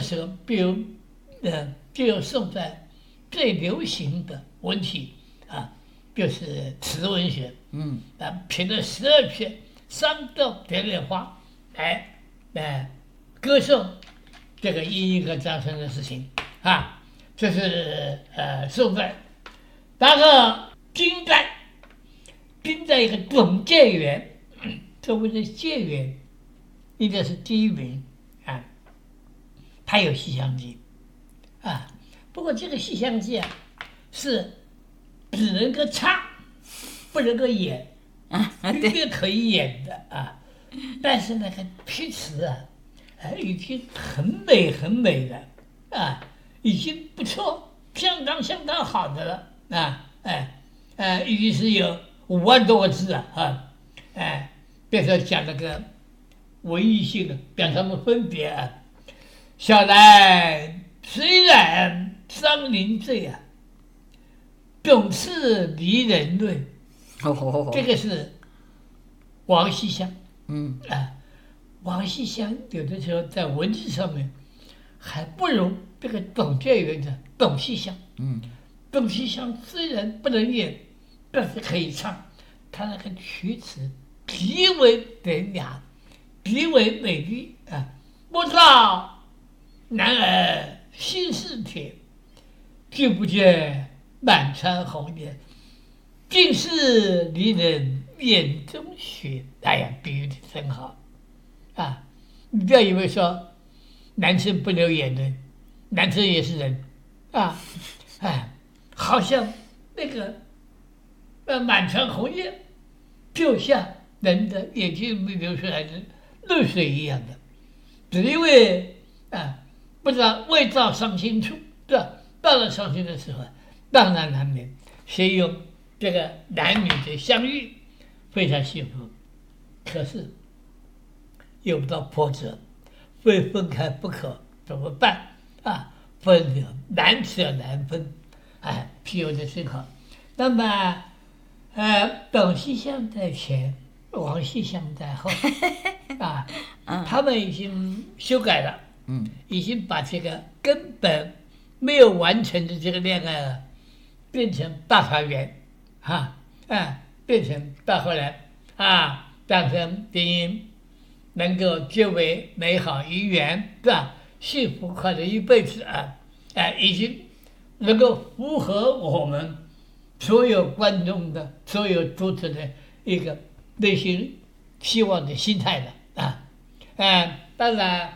时候，比如就有宋代最流行的文体啊，就是词文学，凭着12篇三调点点花来歌颂这个殷义和张生的事情啊，这是宋代。然后金代一个董建元，所谓的建元应该是第一名啊，他有《西厢记》啊，不过这个《西厢记》啊是只能够唱，不能够演音乐可以演的啊，但是那个批词啊，已经很美很美了啊，已经不错，相当好的了啊，已经是有5万多个字啊，别说讲那个文艺性的，讲他们分别啊，小来虽然伤林醉啊，总是离人泪。这个是王熙香，王熙香有的时候在文字上面还不如这个董建元的董熙香，董熙香虽然不能演，但是可以唱，他那个曲词极为典雅，极为美丽啊！莫道男儿心似铁，君不见满川红颜，尽是离人眼中血。哎呀，比喻的真好啊！你不要以为说男生不流眼泪，男生也是人啊！好像那个满川红叶，就像人的眼睛里流出来的泪水一样的，只因为不知道未到伤心处，是吧？到了伤心的时候，当然难免先有这个男女的相遇，非常幸福，可是有不到波折，非分开不可，怎么办啊？分了难舍难分，譬如的真好。那么董熙香在前，王熙香在后他们已经修改了，已经把这个根本没有完成的这个恋爱变成大团圆变成到后来诞生婚姻，能够结为美好姻缘，是吧？幸福快乐一辈子已经能够符合我们所有观众的、所有读者的一个内心希望的心态的当然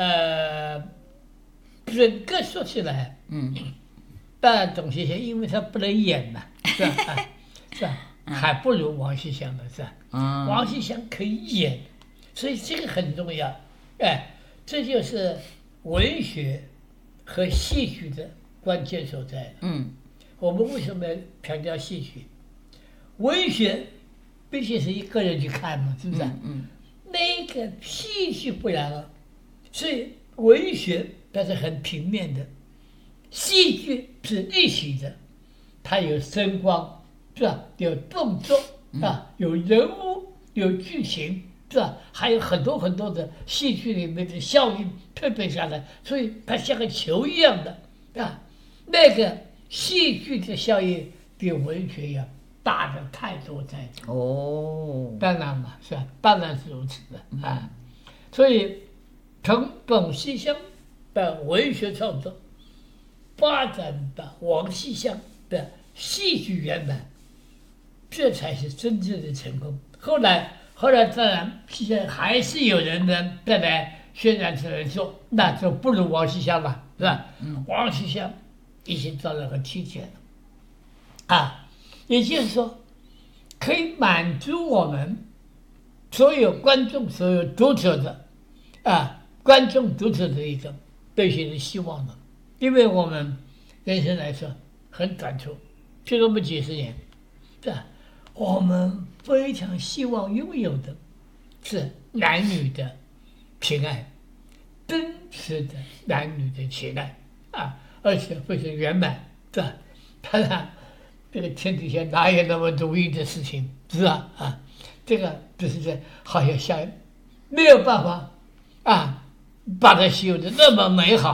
整个说起来，当然董熙香因为他不能演嘛，是吧？是吧？还不如王熙香的是吧？王熙香可以演，所以这个很重要。这就是文学和戏剧的关键所在。我们为什么要强调戏剧？文学毕竟是一个人去看嘛，是不是？那个戏剧不然了，所以文学它是很平面的，戏剧是立体的，它有声光，是吧？有动作有人物，有剧情，是吧？还有很多很多的戏剧里面的效应配备下来，所以它像个球一样的那个戏剧的效应比文学要大的太多太多。当然嘛，是吧？当然是如此的所以从董熙香的文学创作发展到王熙香的戏剧圆满，这才是真正的成功。后来当然现在还是有人呢再来渲染出来说，那就不如王熙香了，是吧？王熙香已经到了个梯前了也就是说可以满足我们所有观众、所有读者的观众读者的一个内心的希望了。因为我们人生来说很短促，就这么几十年，是吧？我们非常希望拥有的是男女的情爱，真实的男女的情爱而且非常圆满，是吧？当然这个天底下哪有那么容易的事情，是吧？这个就是好像没有办法把它修得那么美好。